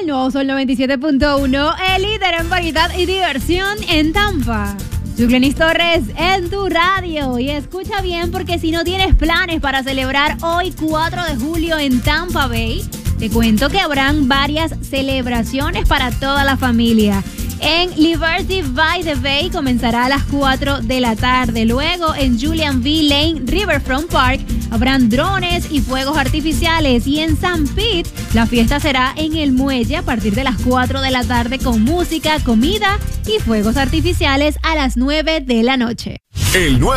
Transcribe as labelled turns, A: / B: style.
A: nuevo Sol 97.1, el líder en variedad y diversión en Tampa. Soy Glenis Torres en tu radio y escucha bien porque si no tienes planes para celebrar hoy 4 de julio en Tampa Bay, te cuento que habrán varias celebraciones para toda la familia. En Liberty by the Bay comenzará a las 4 de la tarde. Luego en Julian V. Lane Riverfront Park habrán drones y fuegos artificiales. Y en San Pete la fiesta será en el muelle a partir de las 4 de la tarde con música, comida y fuegos artificiales a las 9 de la noche.
B: El nuevo